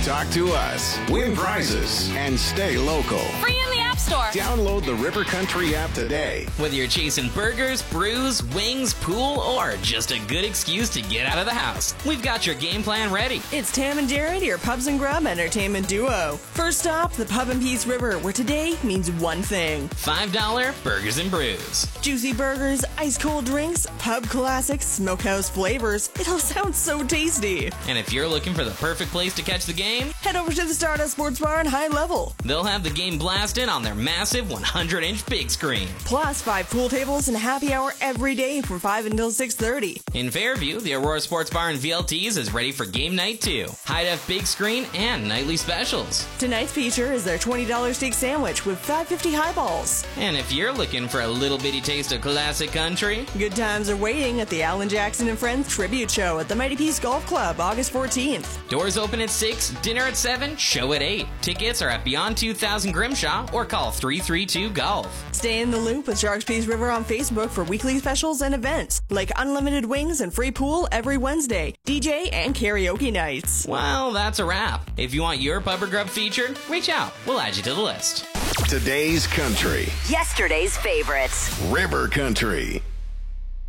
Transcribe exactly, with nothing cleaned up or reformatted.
Talk to us, win prizes, and stay local. Free in the App Store. Download the River Country app today. Whether you're chasing burgers, brews, wings, pool, or just a good excuse to get out of the house, we've got your game plan ready. It's Tam and Jared, your Pubs and Grub entertainment duo. First stop, the Pub and Peace River, where today means one thing. five dollar burgers and brews. Juicy burgers, ice-cold drinks, pub classics, smokehouse flavors. It all sounds so tasty. And if you're looking for the perfect place to catch the game, head over to the Stardust Sports Bar in High Level. They'll have the game blasted on their massive one hundred inch big screen. Plus five pool tables and happy hour every day from five until six thirty. In Fairview, the Aurora Sports Bar and V L Ts is ready for game night too. High-def big screen and nightly specials. Tonight's feature is their twenty dollar steak sandwich with five fifty highballs. And if you're looking for a little bitty taste of classic country, good times are waiting at the Alan Jackson and Friends Tribute Show at the Mighty Peace Golf Club, August fourteenth. Doors open at six, dinner at seven, show at eight. Tickets are at Beyond two thousand Grimshaw or call three three two golf. Stay in the loop with Sharks Peace River on Facebook for weekly specials and events like unlimited wings and free pool every Wednesday, D J and karaoke nights. Well, that's a wrap. If you want your Pub or Grub featured, reach out. We'll add you to the list. Today's country. Yesterday's favorites. River Country.